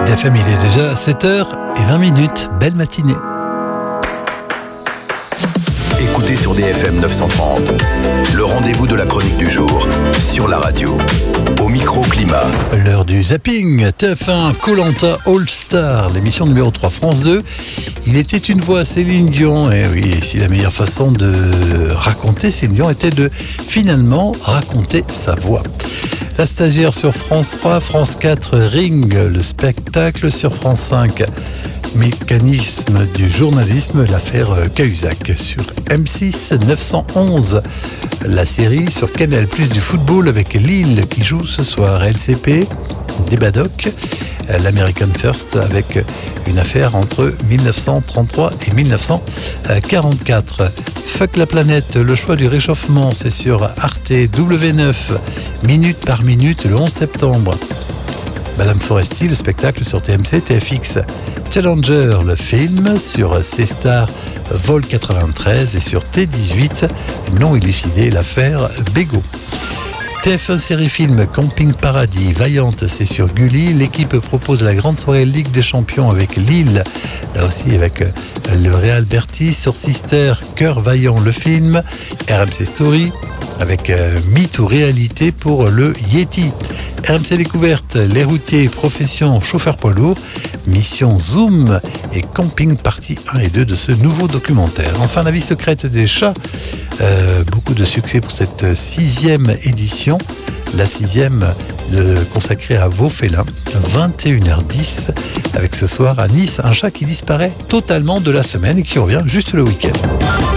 DFM, il est déjà 7h20. Belle matinée. Écoutez sur DFM 930, le rendez-vous de la chronique du jour, sur la radio, au micro-climat. L'heure du zapping, TF1, Koh-Lanta All-Star, l'émission numéro 3, France 2. Il était une voix, Céline Dion. Et oui, si la meilleure façon de raconter Céline Dion était de finalement raconter sa voix. La stagiaire sur France 3, France 4, Ring, le spectacle sur France 5. Mécanisme du journalisme, l'affaire Cahuzac sur M6, 911. La série sur Canal+, du football avec Lille qui joue ce soir. LCP, Débadoc, l'American First avec une affaire entre 1933 et 1944. Fuck la planète, le choix du réchauffement, c'est sur Arte, W9, minute par minute, le 11 septembre. Madame Foresti, le spectacle sur TMC, TFX. Challenger, le film sur C-Star, Vol 93 et sur T18, non élucidé, l'affaire Bégaud. TF1 série film Camping Paradis, Vaillante, c'est sur Gulli. L'équipe propose la grande soirée Ligue des Champions avec Lille, là aussi avec le Real Bertis. Sur Sister, Cœur Vaillant, le film. RMC Story avec mythe ou réalité pour le Yeti. RMC Découverte, les routiers, profession, chauffeur poids lourd, mission Zoom et camping partie 1 et 2 de ce nouveau documentaire. Enfin, la vie secrète des chats, beaucoup de succès pour cette 6e édition, la 6e consacrée à vos félins, 21h10, avec ce soir à Nice, un chat qui disparaît totalement de la semaine et qui revient juste le week-end.